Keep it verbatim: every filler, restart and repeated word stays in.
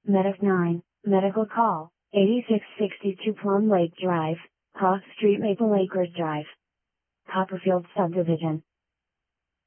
Medic nine, Medical Call, eighty-six sixty-two Plum Lake Drive, Hawk Street, Maple Acres Drive, Copperfield Subdivision.